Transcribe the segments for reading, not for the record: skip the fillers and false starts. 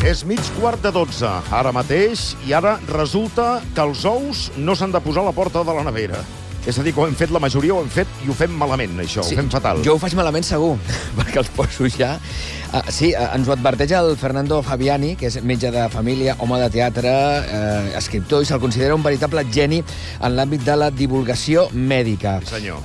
És 11:45, ara mateix, i ara resulta que els ous no s'han de posar a la porta de la nevera. És a dir, que ho hem fet la majoria, ho hem fet i ho fem malament, això, ho fem fatal. Jo ho faig malament segur, perquè els poso ja. Sí, ens ho adverteix el Fernando Fabiani, que és metge de família, home de teatre, escriptor, i se'l considera un veritable geni en l'àmbit de la divulgació mèdica. Sí, senyor.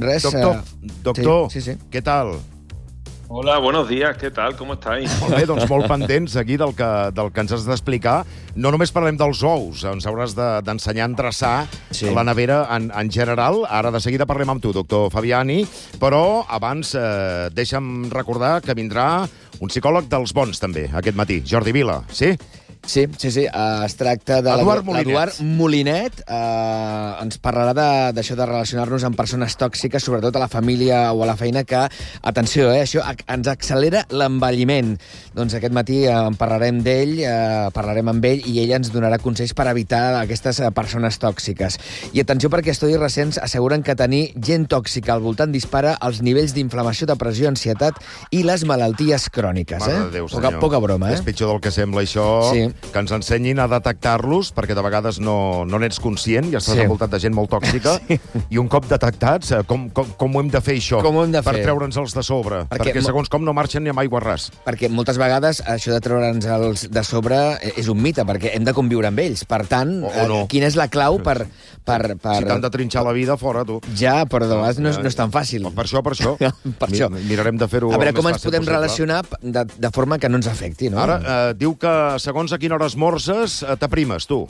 Doctor, sí. Què tal? Hola, buenos días, ¿qué tal? ¿Cómo estáis? Molt bé, doncs molt pendents aquí del que ens has d'explicar. No només parlem dels ous, ens hauràs d'ensenyar a endreçar la nevera en general. Ara de seguida parlem amb tu, doctor Fabiani, però abans deixa'm recordar que vindrà un psicòleg dels bons també, aquest matí, Jordi Vila, sí? Sí. Es tracta de l'Eduard Molinet. Ens parlarà d'això de relacionar-nos amb persones tòxiques, sobretot a la família o a la feina, que, atenció, això ens accelera l'envelliment. Doncs aquest matí en parlarem d'ell, parlarem amb ell, i ell ens donarà consells per evitar aquestes persones tòxiques. I atenció, perquè estudis recents asseguren que tenir gent tòxica al voltant dispara els nivells d'inflamació, depressió, ansietat i les malalties cròniques. Mare de Déu, senyor. Poca broma, És pitjor del que sembla, això. Sí. Que ens ensenyin a detectar-los, perquè de vegades no n'ets conscient i estàs envoltat de gent molt tòxica, i un cop detectats, com ho hem de fer, això? Com ho hem de fer? Per treure'ns-els de sobre. Perquè segons com no marxen ni amb aigua ras. Perquè moltes vegades això de treure'ns-els de sobre és un mite, perquè hem de conviure amb ells. Per tant, quina és la clau per... Si t'han de trinxar la vida, fora, tu. Ja, però de vegades no és tan fàcil. Per això. Mirarem de fer-ho a veure com ens podem relacionar de forma que no ens afecti, no? Ara, diu que segons a quina hora esmorzes, t'aprimes, tu.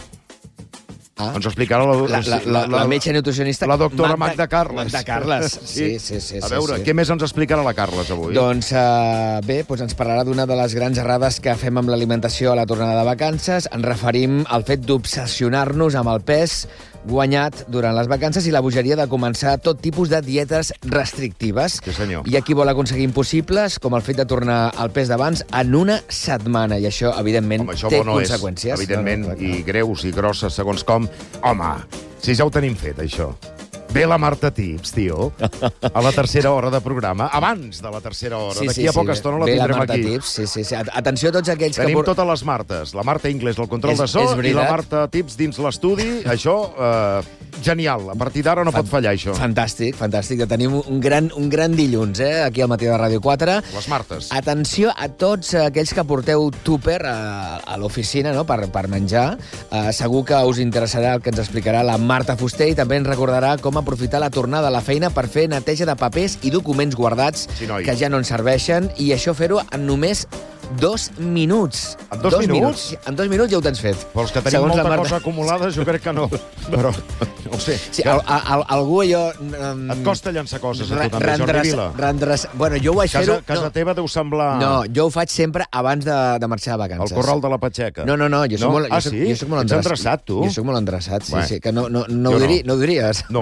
Ens ho explicarà la metge nutricionista... La doctora Magda Carles. Magda Carles, sí. A veure, què més ens explicarà la Carles avui? Doncs bé, ens parlarà d'una de les grans errades que fem amb l'alimentació a la tornada de vacances. Ens referim al fet d'obsessionar-nos amb el pes guanyat durant les vacances i la bogeria de començar tot tipus de dietes restrictives. Sí, senyor. Hi ha qui vol aconseguir impossibles, com el fet de tornar al pes d'abans en una setmana, i això, evidentment, té conseqüències. Evidentment, i greus i grosses, segons com. Home, si ja ho tenim fet, això. Ve la Marta Tips, tio, a la tercera hora de programa, abans de la tercera hora. D'aquí a poca estona la tindrem aquí. Ve la Marta Tips, sí. Atenció a tots aquells que... Tenim totes les Martes. La Marta Inglés, el control de so, i la Marta Tips dins l'estudi. Això, genial. A partir d'ara no pot fallar, això. Fantàstic. Tenim un gran dilluns, aquí al matí de Ràdio 4. Les Martes. Atenció a tots aquells que porteu tupper a l'oficina, no?, per menjar. Segur que us interessarà el que ens explicarà la Marta Fuster, i també ens recordarà com aprofitar la tornada a la feina per fer neteja de papers i documents guardats que ja no ens serveixen, i això fer-ho en només 2 minuts. En 2 minuts? En 2 minuts ja ho tens fet. Però els que tenim molta cosa acumulada, jo crec que no. Però, no ho sé. Sí, algú allò... Et costa llançar coses a tu també, Jordi Vila? Bueno, jo ho vaig fer-ho... Casa teva deu semblar... No, jo ho faig sempre abans de marxar de vacances. El corral de la Patxeca. No, jo soc molt... sí? Jo soc molt ets endreçat, tu? Jo soc molt endreçat, sí. Que no ho diries? No,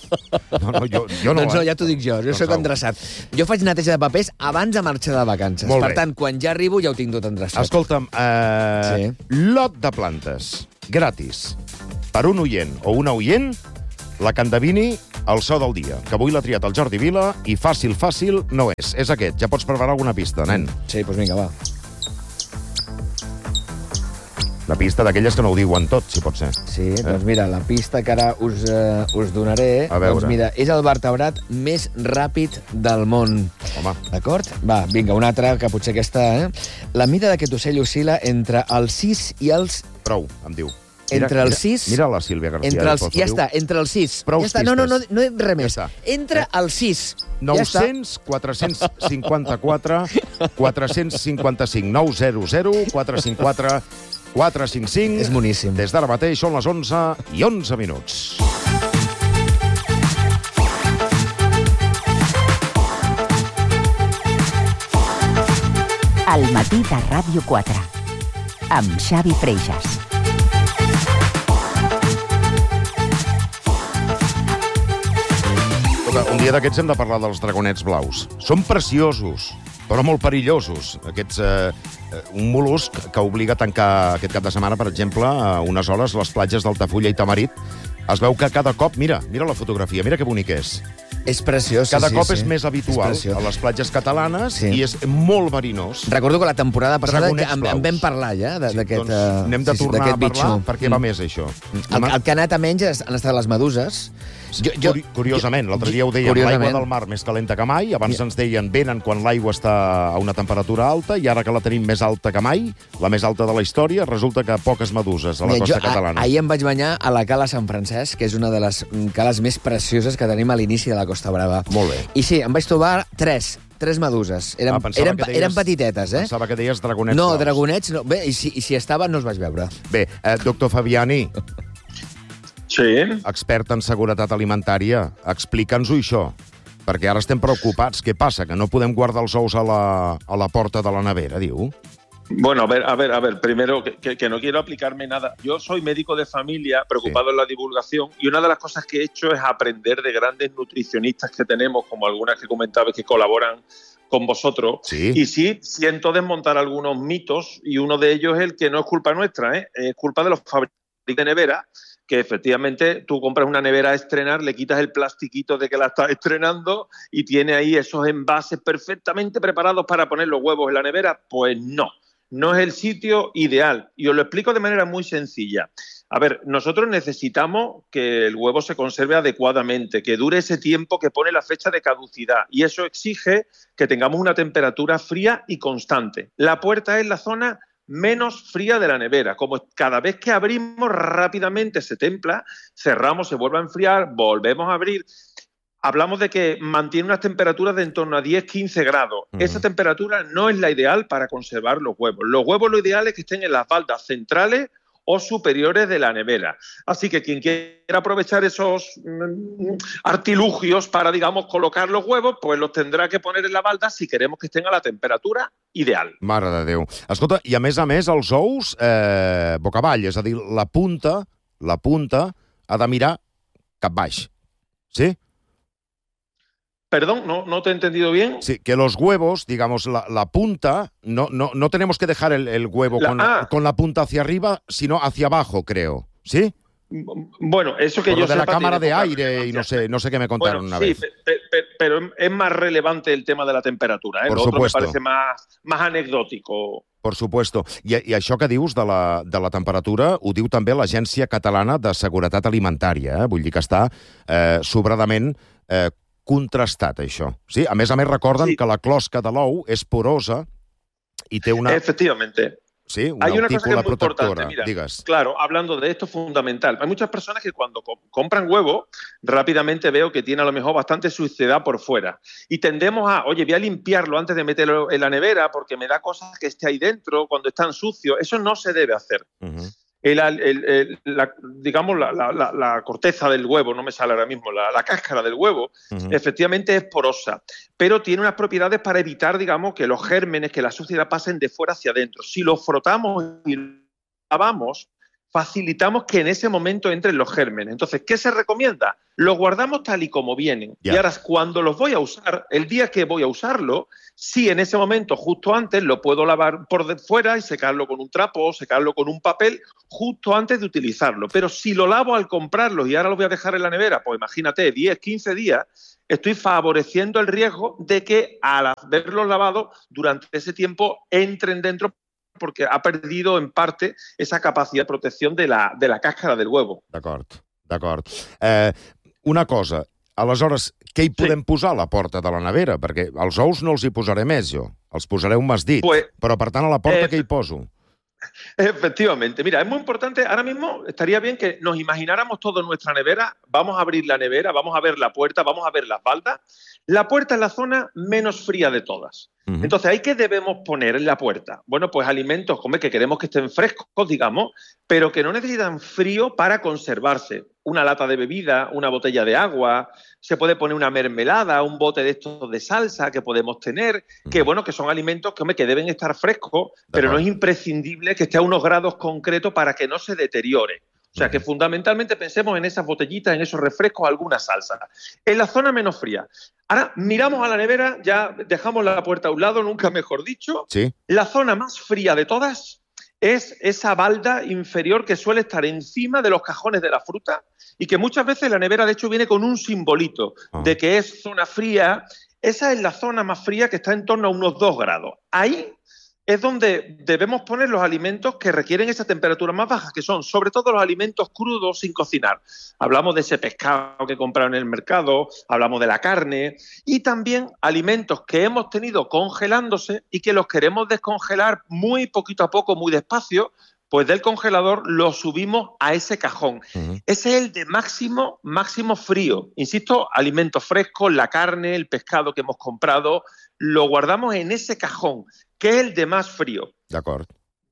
jo no. Doncs no, ja t'ho dic jo soc endreçat. Jo faig neteja de papers abans de marxar de vacances. Per tant, quan ja arribo ja ho tinc tot endreçat. Escolta'm, lot de plantes, gratis, per un oient o una oient, la que endevini el so del dia, que avui l'ha triat el Jordi Vila, i fàcil no és. És aquest, ja pots preparar alguna pista, nen. Sí, doncs vinga, va. La pista d'aquelles que no ho diuen tot, si pot ser. Sí, doncs mira, la pista que ara us donaré, doncs mira, és el vertebrat més ràpid del món. Home. D'acord? Va, vinga, una altra, que potser aquesta, La mida d'aquest ocell oscil·la entre els 6 i els... Prou, em diu. Entre els 6... Mira la Sílvia García. Ja està, entre els 6. Prou pistes. No he res més. Entre els 6. 900 454 455 900 454 455. És boníssim. Des d'ara mateix són les 11 i 11 minuts. Al matí de Ràdio 4, amb Xavi Freixas. Un dia d'aquests hem de parlar dels dragonets blaus. Són preciosos, però molt perillosos. Un mol·lusc que obliga a tancar aquest cap de setmana, per exemple, unes hores les platges d'Altafulla i Tamarit. Es veu que cada cop... Mira la fotografia, mira que bonic és. És preciós, Cada cop és més habitual a les platges catalanes i és molt verinós. Recordo que la temporada passada en vam parlar ja d'aquest doncs anem de tornar a parlar perquè va més això. El que ha anat a menys han estat les meduses. Curiosament, l'altre dia ho deien, l'aigua del mar més calenta que mai, abans ens deien venen quan l'aigua està a una temperatura alta i ara que la tenim més alta que mai, la més alta de la història, resulta que poques meduses a la costa catalana. Ahir em vaig banyar a la cala Sant Francesc, que és una de les cales més precioses que tenim a l'inici de la Costa Brava. Molt bé. I sí, em vaig trobar tres meduses. Eren petitetes, eh? Pensava que deies dragonets. No, dragonets no. Bé, i si estaven no els vaig veure. Bé, doctor Fabiani. Sí. Expert en seguretat alimentària, explica'ns-ho això, perquè ara estem preocupats. Què passa, que no podem guardar els ous a la porta de la nevera, diu? Bueno, a ver, primero que no quiero aplicarme nada. Yo soy médico de familia, preocupado en la divulgación, y una de las cosas que he hecho es aprender de grandes nutricionistas que tenemos, como algunas que comentabais que colaboran con vosotros. Sí. Y sí, siento desmontar algunos mitos, y uno de ellos es el que no es culpa nuestra, es culpa de los fabricantes de nevera, que efectivamente tú compras una nevera a estrenar, le quitas el plastiquito de que la estás estrenando y tiene ahí esos envases perfectamente preparados para poner los huevos en la nevera. Pues no es el sitio ideal. Y os lo explico de manera muy sencilla. A ver, nosotros necesitamos que el huevo se conserve adecuadamente, que dure ese tiempo que pone la fecha de caducidad. Y eso exige que tengamos una temperatura fría y constante. La puerta es la zona menos fría de la nevera. Como cada vez que abrimos rápidamente se templa, cerramos, se vuelve a enfriar, volvemos a abrir. Hablamos de que mantiene unas temperaturas de en torno a 10-15 grados. Esa temperatura no es la ideal para conservar los huevos. Los huevos lo ideal es que estén en las baldas centrales o superiores de la nevera. Así que quien quiera aprovechar esos artilugios para, digamos, colocar los huevos, pues los tendrá que poner en la balda si queremos que estén a la temperatura ideal. Mare de Déu. Escolta, i a més, els ous boca avall, és a dir, la punta ha de mirar cap baix. ¿Sí? Perdón, no te he entendido bien. Sí, que los huevos, digamos, la punta, no tenemos que dejar el huevo con la punta hacia arriba, sino hacia abajo, creo. ¿Sí? Bueno, eso que por yo de sepa, la cámara de aire y no sé qué me contaron una vez. Sí, pero es más relevante el tema de la temperatura. Por Lo otro supuesto. me parece más anecdòtico. Por supuesto. I això que dius de la temperatura ho diu també l'Agència Catalana de Seguretat Alimentària. Vull dir que està sobradament contrastat, això. Sí? A més, recorden que la closca de l'ou és porosa i té una... Efectivamente. Sí, hay una cosa que es muy protectora. importante, mira, Digas. Claro, hablando de esto es fundamental. Hay muchas personas que cuando compran huevo, rápidamente veo que tiene a lo mejor bastante suciedad por fuera. Y tendemos a, voy a limpiarlo antes de meterlo en la nevera porque me da cosas que esté ahí dentro cuando están sucios. Eso no se debe hacer. Digamos, la corteza del huevo, no me sale ahora mismo, la cáscara del huevo, efectivamente es porosa, pero tiene unas propiedades para evitar, digamos, que los gérmenes, que la suciedad pasen de fuera hacia adentro. Si lo frotamos y lo lavamos, facilitamos que en ese momento entren los gérmenes. Entonces, ¿qué se recomienda? Los guardamos tal y como vienen. Y ahora, cuando los voy a usar, el día que voy a usarlo, sí, en ese momento, justo antes, lo puedo lavar por fuera y secarlo con un trapo o secarlo con un papel justo antes de utilizarlo. Pero si lo lavo al comprarlo y ahora lo voy a dejar en la nevera, pues imagínate, 10, 15 días, estoy favoreciendo el riesgo de que al haberlos lavado durante ese tiempo entren dentro porque ha perdido en parte esa capacidad de protección de la cáscara del huevo. D'acord. Una cosa, aleshores, què hi podem posar a la porta de la nevera? Perquè els ous no els hi posaré més, jo. Els posaré un masdit. Però, per tant, a la porta què hi poso? Efectivamente. Mira, es muy importante, ahora mismo estaría bien que nos imagináramos todo en nuestra nevera, vamos a abrir la nevera, vamos a ver la puerta, vamos a ver las baldas. La puerta es la zona menos fría de todas. Entonces, ¿ahí qué debemos poner en la puerta? Bueno, pues alimentos que queremos que estén frescos, digamos, pero que no necesitan frío para conservarse. Una lata de bebida, una botella de agua, se puede poner una mermelada, un bote de estos de salsa que podemos tener, que bueno, que son alimentos que deben estar frescos, pero no es imprescindible que esté a unos grados concretos para que no se deteriore. O sea, que fundamentalmente pensemos en esas botellitas, en esos refrescos, alguna salsa. En la zona menos fría. Ahora, miramos a la nevera, ya dejamos la puerta a un lado, nunca mejor dicho. Sí. La zona más fría de todas es esa balda inferior que suele estar encima de los cajones de la fruta y que muchas veces la nevera, de hecho, viene con un simbolito de que es zona fría. Esa es la zona más fría, que está en torno a unos 2 grados. Ahí es donde debemos poner los alimentos que requieren esa temperatura más baja, que son sobre todo los alimentos crudos sin cocinar. Hablamos de ese pescado que compraron en el mercado, hablamos de la carne y también alimentos que hemos tenido congelándose y que los queremos descongelar muy poquito a poco, muy despacio, pues del congelador lo subimos a ese cajón. Ese es el de máximo frío. Insisto, alimentos frescos, la carne, el pescado que hemos comprado, lo guardamos en ese cajón, que es el de más frío. D'acord.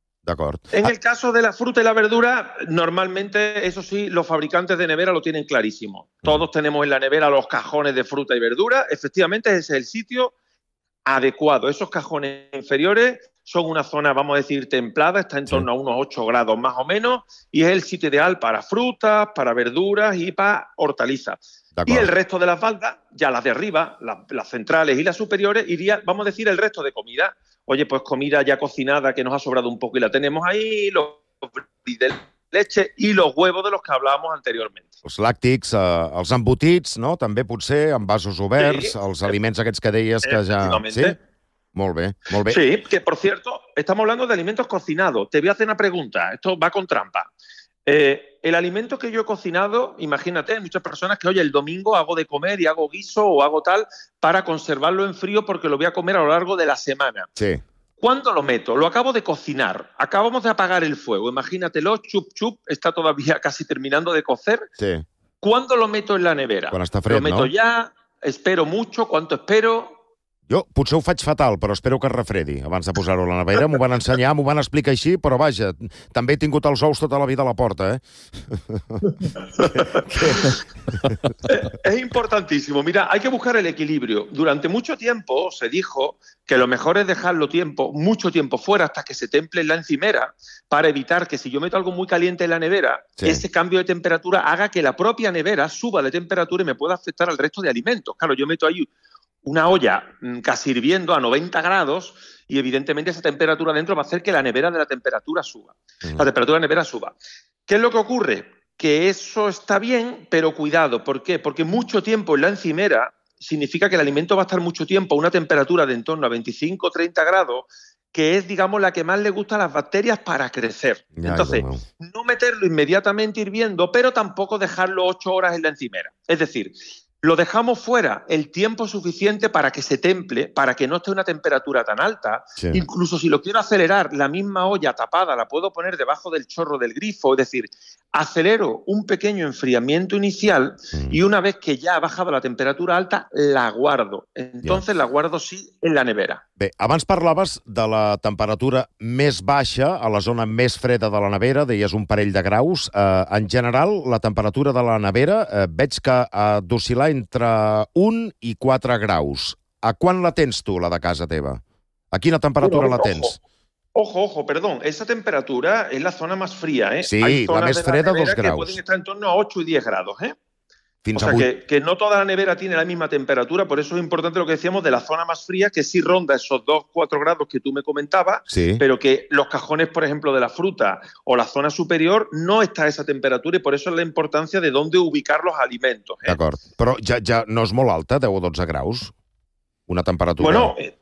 En el caso de la fruta y la verdura, normalmente, eso sí, los fabricantes de nevera lo tienen clarísimo. Todos tenemos en la nevera los cajones de fruta y verdura. Efectivamente, ese es el sitio adecuado. Esos cajones inferiores son una zona, vamos a decir, templada, está en torno a unos 8 grados más o menos, y es el sitio ideal para frutas, para verduras y para hortalizas. Y el resto de las baldas, ya las de arriba, las centrales y las superiores, iría, vamos a decir, el resto de comida. Oye, pues comida ya cocinada que nos ha sobrado un poco y la tenemos ahí, los de leche i los huevos de los que hablábamos anteriorment. Els làctics, els embotits, no? També potser, en vasos oberts, els aliments aquests que deies que ja... Sí? Molt bé, molt bé. Sí, que por cierto, estamos hablando de alimentos cocinados. Te voy a hacer una pregunta, esto va con trampa. El alimento que yo he cocinado, imagínate, hay muchas personas que, oye, el domingo hago de comer y hago guiso o hago tal para conservarlo en frío porque lo voy a comer a lo largo de la semana. Sí. ¿Cuándo lo meto? Lo acabo de cocinar, acabamos de apagar el fuego, imagínatelo, chup, chup, está todavía casi terminando de cocer. Sí. ¿Cuándo lo meto en la nevera? Quan està fred, lo meto no? ya, espero mucho, ¿cuánto espero? Jo potser ho faig fatal, però espero que es refredi abans de posar-ho a la nevera. M'ho van ensenyar, m'ho van explicar així, però vaja, també he tingut els ous tota la vida a la porta, ¿eh? Es importantísimo. Mira, hay que buscar el equilibrio. Durante mucho tiempo se dijo que lo mejor es dejarlo mucho tiempo fuera hasta que se temple en la encimera para evitar que si yo meto algo muy caliente en la nevera, ese cambio de temperatura haga que la propia nevera suba de temperatura y me pueda afectar al resto de alimentos. Claro, yo meto ahí una olla casi hirviendo a 90 grados y evidentemente esa temperatura dentro va a hacer que la nevera de la temperatura suba. La temperatura de la nevera suba. ¿Qué es lo que ocurre? Que eso está bien, pero cuidado. ¿Por qué? Porque mucho tiempo en la encimera significa que el alimento va a estar mucho tiempo a una temperatura de en torno a 25 o 30 grados, que es, digamos, la que más le gusta a las bacterias para crecer. Entonces, no meterlo inmediatamente hirviendo, pero tampoco dejarlo 8 horas en la encimera. Es decir, lo dejamos fuera el tiempo suficiente para que se temple, para que no esté a una temperatura tan alta. Sí. Incluso si lo quiero acelerar, la misma olla tapada la puedo poner debajo del chorro del grifo. Es decir, acelero un pequeño enfriamiento inicial y una vez que ya ha bajado la temperatura alta, la guardo. Entonces la guardo sí en la nevera. Bé, abans parlaves de la temperatura més baixa a la zona més freda de la nevera, deies un parell de graus. En general, la temperatura de la nevera veig que ha d'oscil·lar entre 1 i 4 graus. A quan la tens tu, la de casa teva? A quina temperatura la tens? Ojo, perdón. Esa temperatura es la zona más fría, ¿eh? Sí, la més freda, 2 graus. Que pueden estar en torno a 8 y 10 grados, ¿eh? O sea, que no toda la nevera tiene la misma temperatura, por eso es importante lo que decíamos de la zona más fría, que sí ronda esos 2-4 grados que tú me comentabas, pero que los cajones, por ejemplo, de la fruta o la zona superior no está a esa temperatura y por eso es la importancia de dónde ubicar los alimentos. D'acord, però ja no és molt alta, 10 o 12 graus? Una temperatura... Bueno,